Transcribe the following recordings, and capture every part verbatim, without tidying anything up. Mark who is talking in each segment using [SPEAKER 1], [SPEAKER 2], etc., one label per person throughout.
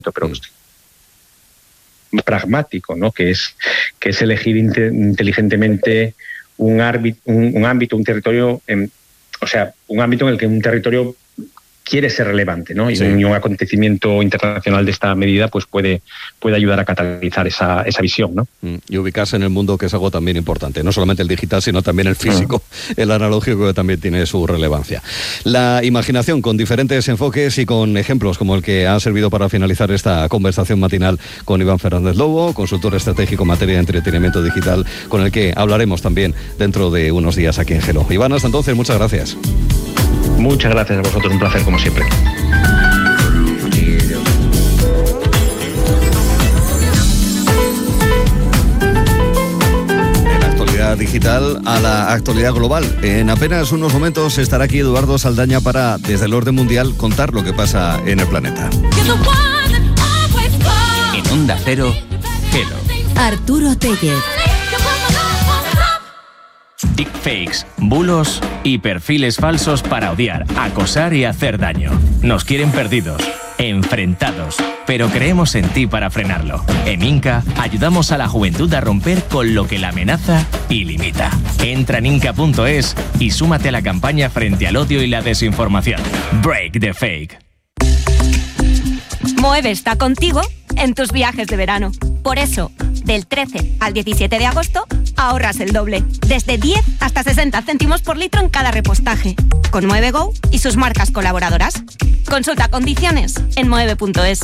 [SPEAKER 1] pero mm. pragmático, ¿no? Que es, que es elegir inte- inteligentemente un, árbit, un, un ámbito, un territorio, en, o sea, un ámbito en el que un territorio quiere ser relevante, ¿no? Y, sí. un, y un acontecimiento internacional de esta medida pues puede, puede ayudar a catalizar esa, esa visión, ¿no?
[SPEAKER 2] Y ubicarse en el mundo, que es algo también importante, no solamente el digital, sino también el físico, uh-huh. el analógico, que también tiene su relevancia. La imaginación, con diferentes enfoques y con ejemplos como el que ha servido para finalizar esta conversación matinal con Iván Fernández Lobo, consultor estratégico en materia de entretenimiento digital, con el que hablaremos también dentro de unos días aquí en Hello. Iván, hasta entonces, muchas gracias.
[SPEAKER 1] Muchas gracias a vosotros, un placer como siempre.
[SPEAKER 2] De la actualidad digital a la actualidad global. En apenas unos momentos estará aquí Eduardo Saldaña para, desde el orden mundial, contar lo que pasa en el planeta.
[SPEAKER 3] En Onda Cero, Hello.
[SPEAKER 4] Arturo Tellez.
[SPEAKER 3] Deepfakes, bulos y perfiles falsos para odiar, acosar y hacer daño. Nos quieren perdidos, enfrentados, pero creemos en ti para frenarlo. En Inca ayudamos a la juventud a romper con lo que la amenaza y limita. Entra en inca punto es y súmate a la campaña frente al odio y la desinformación. Break the fake.
[SPEAKER 5] Moeve está contigo en tus viajes de verano. Por eso, del trece al diecisiete de agosto, ahorras el doble. Desde diez hasta sesenta céntimos por litro en cada repostaje. Con Moeve Go y sus marcas colaboradoras. Consulta condiciones en moeve punto es.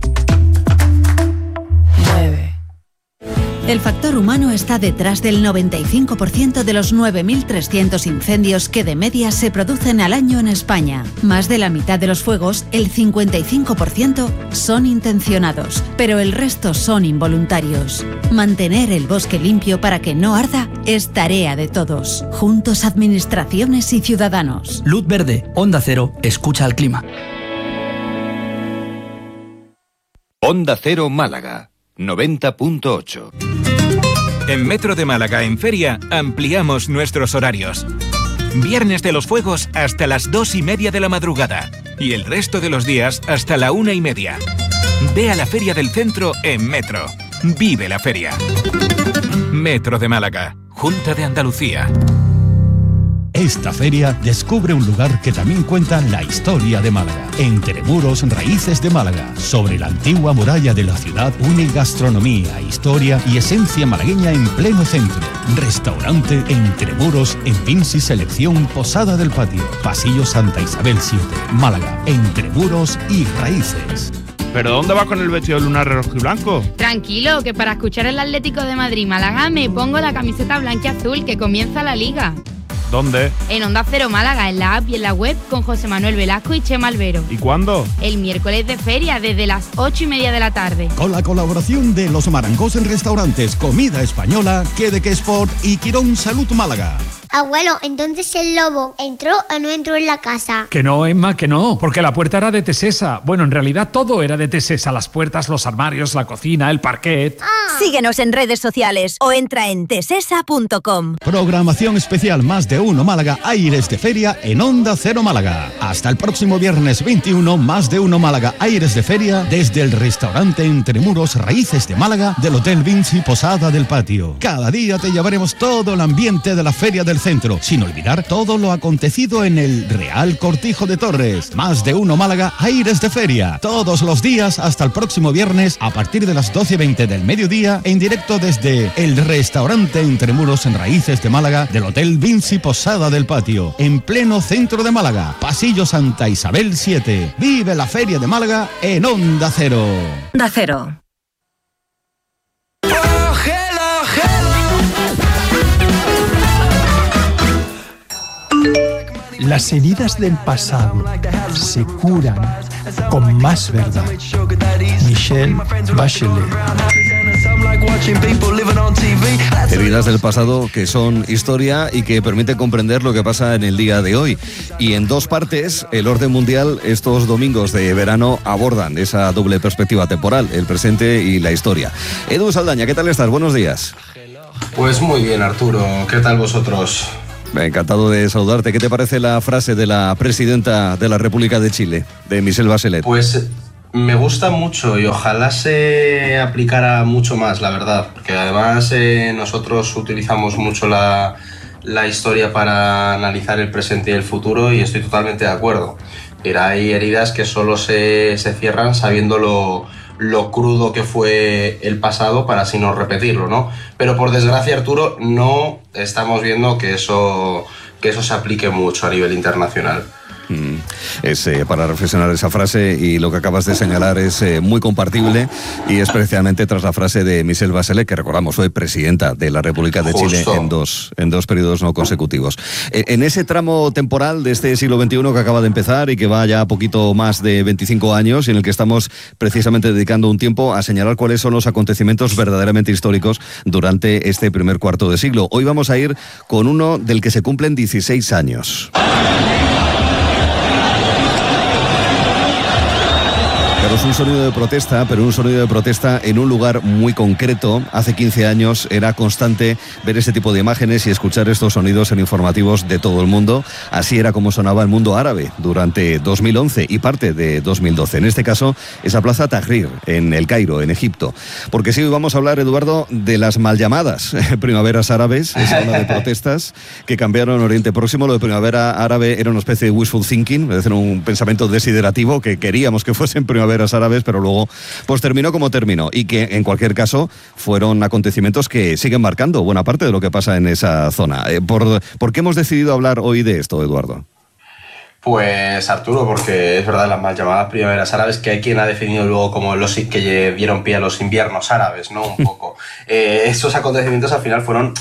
[SPEAKER 4] Mueve. El factor humano está detrás del noventa y cinco por ciento de los nueve mil trescientos incendios que de media se producen al año en España. Más de la mitad de los fuegos, el cincuenta y cinco por ciento, son intencionados, pero el resto son involuntarios. Mantener el bosque limpio para que no arda es tarea de todos. Juntos, administraciones y ciudadanos.
[SPEAKER 6] Luz verde, Onda Cero, escucha al clima.
[SPEAKER 7] Onda Cero Málaga, noventa punto ocho.
[SPEAKER 8] En Metro de Málaga en Feria ampliamos nuestros horarios. Viernes de los Fuegos hasta las dos y media de la madrugada y el resto de los días hasta la una y media. Ve a la Feria del Centro en Metro. Vive la feria. Metro de Málaga, Junta de Andalucía.
[SPEAKER 9] Esta feria descubre un lugar que también cuenta la historia de Málaga. Entre muros, raíces de Málaga. Sobre la antigua muralla de la ciudad, une gastronomía, historia y esencia malagueña en pleno centro. Restaurante Entre Muros en Vinci Selección Posada del Patio. Pasillo Santa Isabel siete, Málaga. Entre muros y raíces.
[SPEAKER 10] ¿Pero dónde vas con el vestido lunar rojo y blanco?
[SPEAKER 11] Tranquilo, que para escuchar el Atlético de Madrid-Málaga me pongo la camiseta blanca y azul, que comienza la Liga.
[SPEAKER 10] ¿Dónde?
[SPEAKER 11] En Onda Cero Málaga, en la app y en la web, con José Manuel Velasco y Chema Albero.
[SPEAKER 10] ¿Y cuándo?
[SPEAKER 11] El miércoles de feria, desde las ocho y media de la tarde.
[SPEAKER 9] Con la colaboración de Los Marangos en Restaurantes, Comida Española, Quedeque Sport y Quirón Salud Málaga.
[SPEAKER 12] Abuelo, entonces el lobo entró o no entró en la casa.
[SPEAKER 13] Que no, Emma, que no, porque la puerta era de Tesesa. Bueno, en realidad todo era de Tesesa, las puertas, los armarios, la cocina, el parquet.
[SPEAKER 12] Ah.
[SPEAKER 4] Síguenos en redes sociales o entra en tesesa punto com.
[SPEAKER 9] Programación especial Más de Uno Málaga, Aires de Feria en Onda Cero Málaga. Hasta el próximo viernes veintiuno, Más de Uno Málaga, Aires de Feria, desde el restaurante Entre Muros, Raíces de Málaga, del Hotel Vinci Posada del Patio. Cada día te llevaremos todo el ambiente de la Feria del Centro, sin olvidar todo lo acontecido en el Real Cortijo de Torres. Más de Uno Málaga, Aires de Feria, todos los días hasta el próximo viernes a partir de las doce y veinte del mediodía, en directo desde el restaurante Entre Muros en Raíces de Málaga, del Hotel Vinci Posada del Patio, en pleno centro de Málaga, Pasillo Santa Isabel siete. Vive la Feria de Málaga en Onda Cero.
[SPEAKER 4] Onda Cero.
[SPEAKER 14] Las heridas del pasado se curan con más verdad. Michelle Bachelet.
[SPEAKER 2] Heridas del pasado que son historia y que permiten comprender lo que pasa en el día de hoy. Y en dos partes, el orden mundial, estos domingos de verano abordan esa doble perspectiva temporal, el presente y la historia. Edu Saldaña, ¿qué tal estás? Buenos días.
[SPEAKER 15] Pues muy bien, Arturo. ¿Qué tal vosotros?
[SPEAKER 2] Encantado de saludarte. ¿Qué te parece la frase de la presidenta de la República de Chile, de Michelle Bachelet?
[SPEAKER 15] Pues Me gusta mucho y ojalá se aplicara mucho más, la verdad, porque además eh, nosotros utilizamos mucho la, la historia para analizar el presente y el futuro y estoy totalmente de acuerdo. Pero hay heridas que solo se, se cierran sabiendo lo, lo crudo que fue el pasado para así no repetirlo, ¿no? Pero por desgracia, Arturo, no estamos viendo que eso, que eso se aplique mucho a nivel internacional.
[SPEAKER 2] Es eh, para reflexionar esa frase, y lo que acabas de señalar es eh, muy compartible, y especialmente tras la frase de Michelle Bachelet, que recordamos fue presidenta de la República de Chile en dos, en dos periodos no consecutivos. Eh, en ese tramo temporal de este siglo veintiuno que acaba de empezar y que va ya poquito más de veinticinco años, y en el que estamos precisamente dedicando un tiempo a señalar cuáles son los acontecimientos verdaderamente históricos durante este primer cuarto de siglo. Hoy vamos a ir con uno del que se cumplen dieciséis años. Claro, es un sonido de protesta, pero un sonido de protesta en un lugar muy concreto. Hace quince años era constante ver ese tipo de imágenes y escuchar estos sonidos en informativos de todo el mundo. Así era como sonaba el mundo árabe durante dos mil once y parte de dos mil doce. En este caso, esa plaza Tahrir, en El Cairo, en Egipto. Porque sí, hoy vamos a hablar, Eduardo, de las mal llamadas primaveras árabes, esa ola de protestas que cambiaron Oriente Próximo. Lo de primavera árabe era una especie de wishful thinking, es decir, un pensamiento desiderativo que queríamos que fuesen primaveras árabes, pero luego pues terminó como terminó, y que en cualquier caso fueron acontecimientos que siguen marcando buena parte de lo que pasa en esa zona. Eh, ¿por, ¿Por qué hemos decidido hablar hoy de esto, Eduardo?
[SPEAKER 15] Pues, Arturo, porque es verdad, las mal llamadas primaveras árabes, que hay quien ha definido luego como los que dieron pie a los inviernos árabes, ¿no? Un poco. eh, estos acontecimientos al final fueron,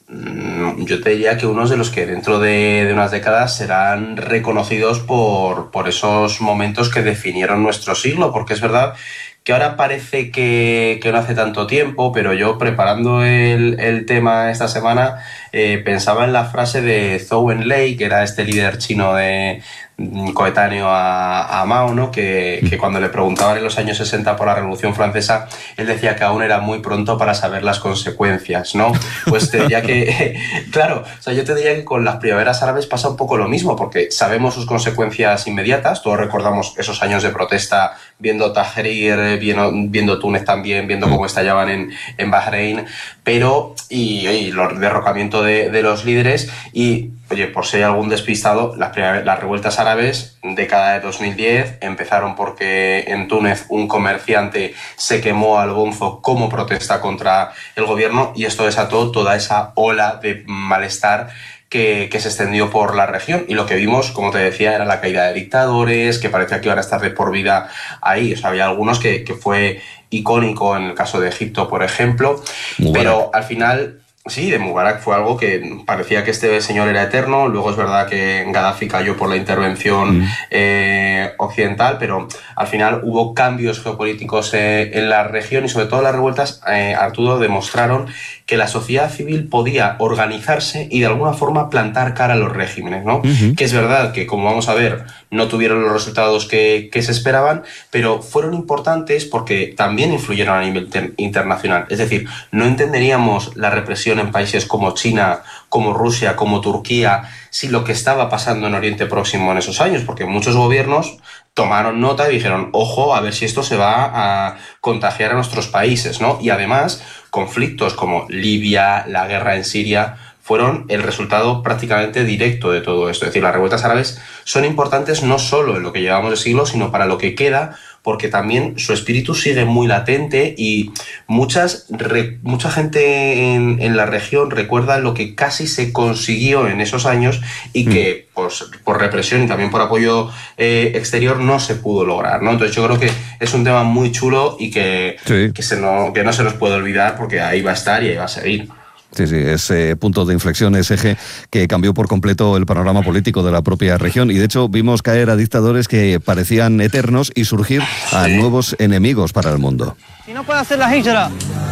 [SPEAKER 15] yo te diría que unos de los que dentro de, de unas décadas serán reconocidos por, por esos momentos que definieron nuestro siglo, porque es verdad que ahora parece que, que no hace tanto tiempo, pero yo preparando el, el tema esta semana eh, pensaba en la frase de Zhou Enlai, que era este líder chino de coetáneo a, a Mao, ¿no? que, que cuando le preguntaban en los años sesenta por la Revolución Francesa, él decía que aún era muy pronto para saber las consecuencias, ¿no? Pues te diría que, claro, o sea, yo te diría que con las primaveras árabes pasa un poco lo mismo, porque sabemos sus consecuencias inmediatas, todos recordamos esos años de protesta, viendo Tahrir, viendo, viendo Túnez también, viendo cómo estallaban en, en Bahrein, pero, y, y el derrocamiento de, de los líderes, y oye, por si hay algún despistado, las, las revueltas árabes, década de dos mil diez, empezaron porque en Túnez un comerciante se quemó al bonzo como protesta contra el gobierno, y esto desató toda esa ola de malestar que, que se extendió por la región. Y lo que vimos, como te decía, era la caída de dictadores, que parecía que iban a estar de por vida ahí. O sea, había algunos que, que fue icónico en el caso de Egipto, por ejemplo, Mubarak. Pero al final... Sí, de Mubarak fue algo que parecía que este señor era eterno. Luego es verdad que Gaddafi cayó por la intervención mm. eh, occidental, pero al final hubo cambios geopolíticos eh, en la región, y sobre todo las revueltas, eh, Arturo, demostraron que la sociedad civil podía organizarse y de alguna forma plantar cara a los regímenes, ¿no? Uh-huh. Que es verdad que, como vamos a ver, no tuvieron los resultados que, que se esperaban, pero fueron importantes porque también influyeron a nivel ter- internacional. Es decir, no entenderíamos la represión en países como China, como Rusia, como Turquía, si lo que estaba pasando en Oriente Próximo en esos años, porque muchos gobiernos tomaron nota y dijeron, ojo, a ver si esto se va a contagiar a nuestros países, ¿no? Y además, conflictos como Libia, la guerra en Siria, fueron el resultado prácticamente directo de todo esto. Es decir, las revueltas árabes son importantes no solo en lo que llevamos de siglo, sino para lo que queda, porque también su espíritu sigue muy latente, y muchas, re, mucha gente en, en la región recuerda lo que casi se consiguió en esos años y que pues, por represión y también por apoyo eh, exterior no se pudo lograr, ¿no? Entonces yo creo que es un tema muy chulo y que, sí. que, se no, que no se nos puede olvidar, porque ahí va a estar y ahí va a seguir.
[SPEAKER 2] Sí, sí, ese punto de inflexión, ese eje que cambió por completo el panorama político de la propia región, y de hecho vimos caer a dictadores que parecían eternos y surgir a nuevos enemigos para el mundo.
[SPEAKER 16] Si no puede hacer la hijra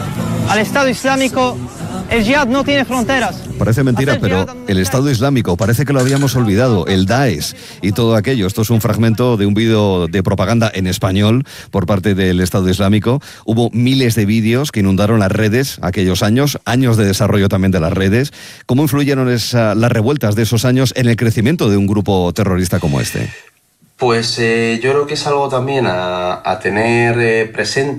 [SPEAKER 16] al Estado Islámico, el jihad no tiene fronteras.
[SPEAKER 2] Parece mentira, pero el Estado Islámico, parece que lo habíamos olvidado, el Daesh y todo aquello. Esto es un fragmento de un vídeo de propaganda en español por parte del Estado Islámico. Hubo miles de vídeos que inundaron las redes aquellos años, años de desarrollo también de las redes. ¿Cómo influyeron esa, las revueltas de esos años en el crecimiento de un grupo terrorista como este?
[SPEAKER 15] Pues eh, yo creo que es algo también a, a tener eh, presente.